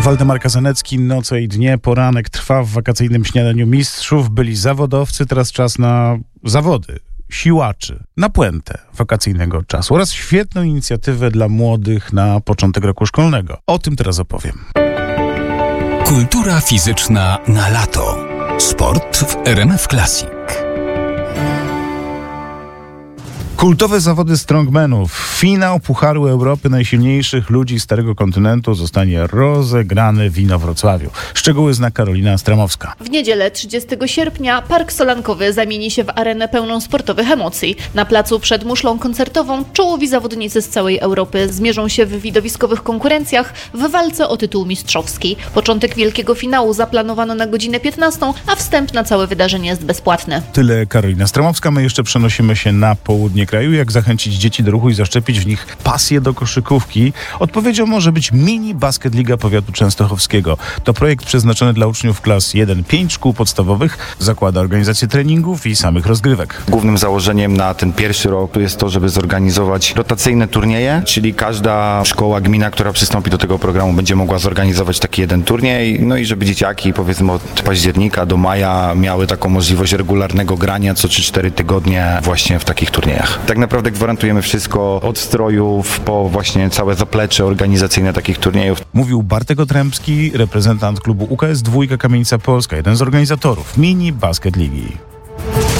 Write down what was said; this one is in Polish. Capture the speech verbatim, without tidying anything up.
Waldemar Kazanecki, Noce i dnie, poranek trwa w wakacyjnym śniadaniu mistrzów. Byli zawodowcy, teraz czas na zawody siłaczy, na puentę wakacyjnego czasu oraz świetną inicjatywę dla młodych na początek roku szkolnego. O tym teraz opowiem. Kultura fizyczna na lato. Sport w R M F Classic. Kultowe zawody strongmanów. Finał Pucharu Europy najsilniejszych ludzi Starego Kontynentu zostanie rozegrany w Inowrocławiu. Szczegóły zna Karolina Stramowska. W niedzielę trzydziestego sierpnia Park Solankowy zamieni się w arenę pełną sportowych emocji. Na placu przed muszlą koncertową czołowi zawodnicy z całej Europy zmierzą się w widowiskowych konkurencjach w walce o tytuł mistrzowski. Początek wielkiego finału zaplanowano na godzinę piętnastą, a wstęp na całe wydarzenie jest bezpłatny. Tyle Karolina Stramowska. My jeszcze przenosimy się na południe kraju. Jak zachęcić dzieci do ruchu i zaszczepić w nich pasję do koszykówki? Odpowiedzią może być Mini Basket Liga Powiatu Częstochowskiego. To projekt przeznaczony dla uczniów klas jeden pięć szkół podstawowych. Zakłada organizację treningów i samych rozgrywek. Głównym założeniem na ten pierwszy rok jest to, żeby zorganizować rotacyjne turnieje, czyli każda szkoła, gmina, która przystąpi do tego programu, będzie mogła zorganizować taki jeden turniej. No i żeby dzieciaki powiedzmy od października do maja miały taką możliwość regularnego grania co trzy cztery tygodnie właśnie w takich turniejach. Tak naprawdę gwarantujemy wszystko od strojów po właśnie całe zaplecze organizacyjne takich turniejów. Mówił Bartek Otrębski, reprezentant klubu U K S dwa Kamienica Polska, jeden z organizatorów Mini Basket Ligi.